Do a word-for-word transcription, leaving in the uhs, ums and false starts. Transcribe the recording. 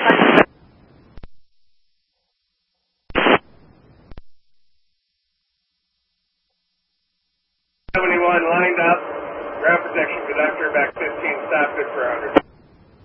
seventy-one lined up, ground protection conductor, back fifteen, stop, good for one hundred.